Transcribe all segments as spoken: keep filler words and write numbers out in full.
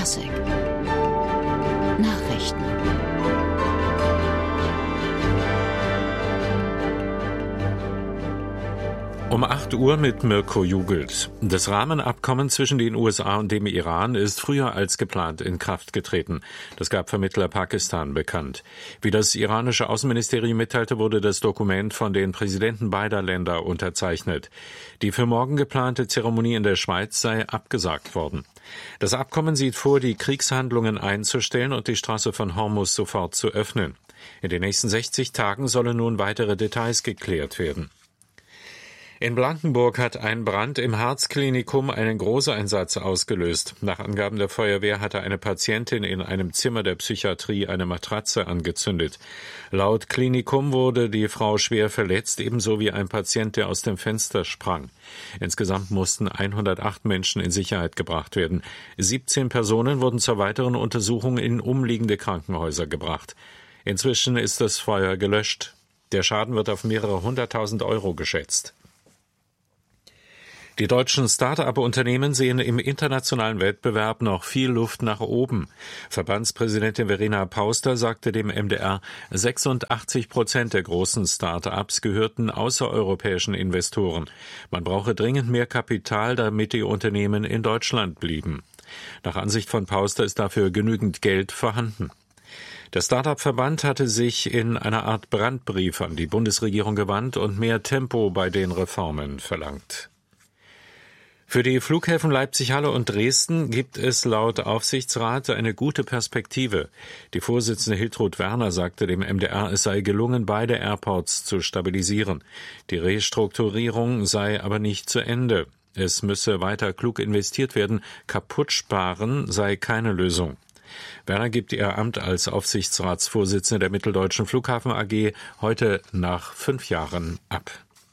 Klassik Nachrichten. Um acht Uhr mit Mirko Jugelt. Das Rahmenabkommen zwischen den U S A und dem Iran ist früher als geplant in Kraft getreten. Das gab Vermittler Pakistan bekannt. Wie das iranische Außenministerium mitteilte, wurde das Dokument von den Präsidenten beider Länder unterzeichnet. Die für morgen geplante Zeremonie in der Schweiz sei abgesagt worden. Das Abkommen sieht vor, die Kriegshandlungen einzustellen und die Straße von Hormuz sofort zu öffnen. In den nächsten sechzig Tagen sollen nun weitere Details geklärt werden. In Blankenburg hat ein Brand im Herzklinikum einen Großeinsatz ausgelöst. Nach Angaben der Feuerwehr hatte eine Patientin in einem Zimmer der Psychiatrie eine Matratze angezündet. Laut Klinikum wurde die Frau schwer verletzt, ebenso wie ein Patient, der aus dem Fenster sprang. Insgesamt mussten hundertacht Menschen in Sicherheit gebracht werden. siebzehn Personen wurden zur weiteren Untersuchung in umliegende Krankenhäuser gebracht. Inzwischen ist das Feuer gelöscht. Der Schaden wird auf mehrere hunderttausend Euro geschätzt. Die deutschen Start-up-Unternehmen sehen im internationalen Wettbewerb noch viel Luft nach oben. Verbandspräsidentin Verena Pauster sagte dem M D R, sechsundachtzig Prozent der großen Start-ups gehörten außereuropäischen Investoren. Man brauche dringend mehr Kapital, damit die Unternehmen in Deutschland blieben. Nach Ansicht von Pauster ist dafür genügend Geld vorhanden. Der Start-up-Verband hatte sich in einer Art Brandbrief an die Bundesregierung gewandt und mehr Tempo bei den Reformen verlangt. Für die Flughäfen Leipzig-Halle und Dresden gibt es laut Aufsichtsrat eine gute Perspektive. Die Vorsitzende Hiltrud Werner sagte dem M D R, es sei gelungen, beide Airports zu stabilisieren. Die Restrukturierung sei aber nicht zu Ende. Es müsse weiter klug investiert werden. Kaputt sparen sei keine Lösung. Werner gibt ihr Amt als Aufsichtsratsvorsitzende der Mitteldeutschen Flughafen A G heute nach fünf Jahren ab.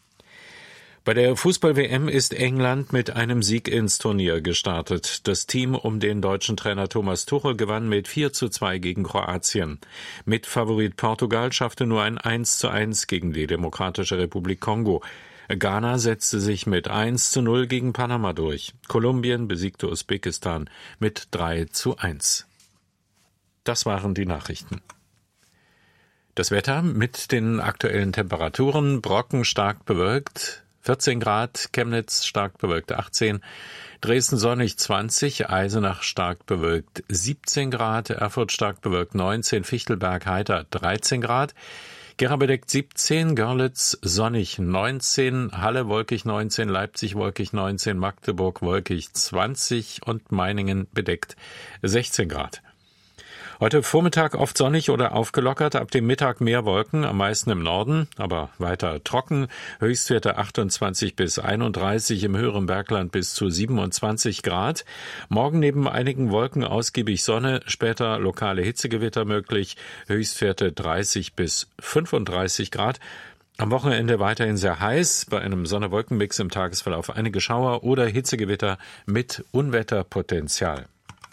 Bei der Fußball-W M ist England mit einem Sieg ins Turnier gestartet. Das Team um den deutschen Trainer Thomas Tuchel gewann mit vier zu zwei gegen Kroatien. Mitfavorit Portugal schaffte nur ein eins zu eins gegen die Demokratische Republik Kongo. Ghana setzte sich mit eins zu null gegen Panama durch. Kolumbien besiegte Usbekistan mit drei zu eins. Das waren die Nachrichten. Das Wetter mit den aktuellen Temperaturen: Brocken stark bewölkt, vierzehn Grad, Chemnitz stark bewölkt achtzehn, Dresden sonnig zwanzig, Eisenach stark bewölkt siebzehn Grad, Erfurt stark bewölkt neunzehn, Fichtelberg heiter dreizehn Grad, Gera bedeckt siebzehn, Görlitz sonnig neunzehn, Halle wolkig neunzehn, Leipzig wolkig neunzehn, Magdeburg wolkig zwanzig und Meiningen bedeckt sechzehn Grad. Heute Vormittag oft sonnig oder aufgelockert, ab dem Mittag mehr Wolken, am meisten im Norden, aber weiter trocken. Höchstwerte achtundzwanzig bis einunddreißig, im höheren Bergland bis zu siebenundzwanzig Grad. Morgen neben einigen Wolken ausgiebig Sonne, später lokale Hitzegewitter möglich. Höchstwerte dreißig bis fünfunddreißig Grad. Am Wochenende weiterhin sehr heiß, bei einem Sonne-Wolken-Mix im Tagesverlauf einige Schauer oder Hitzegewitter mit Unwetterpotenzial.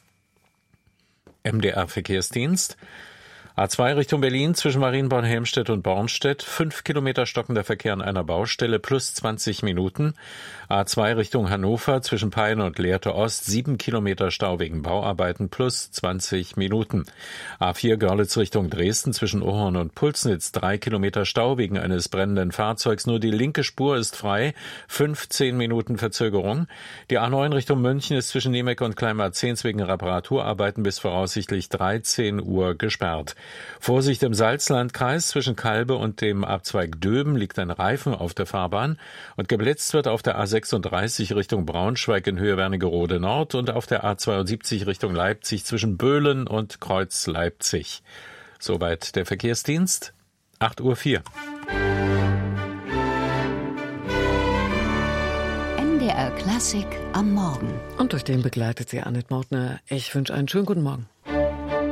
M D R-Verkehrsdienst. A zwei Richtung Berlin zwischen Marienborn, Helmstedt und Bornstedt. Fünf Kilometer stockender Verkehr an einer Baustelle plus zwanzig Minuten. A zwei Richtung Hannover zwischen Peine und Lehrte Ost. Sieben Kilometer Stau wegen Bauarbeiten plus zwanzig Minuten. A vier Görlitz Richtung Dresden zwischen Ohorn und Pulsnitz. Drei Kilometer Stau wegen eines brennenden Fahrzeugs. Nur die linke Spur ist frei. fünfzehn Minuten Verzögerung. Die A neun Richtung München ist zwischen Niemek und Kleinmarzehns wegen Reparaturarbeiten bis voraussichtlich dreizehn Uhr gesperrt. Vorsicht im Salzlandkreis, zwischen Kalbe und dem Abzweig Döben liegt ein Reifen auf der Fahrbahn und geblitzt wird auf der A sechsunddreißig Richtung Braunschweig in Höhe Wernigerode Nord und auf der A zweiundsiebzig Richtung Leipzig zwischen Böhlen und Kreuz Leipzig. Soweit der Verkehrsdienst. acht Uhr vier. M D R Klassik am Morgen. Und durch den begleitet sie Annette Mautner. Ich wünsche einen schönen guten Morgen.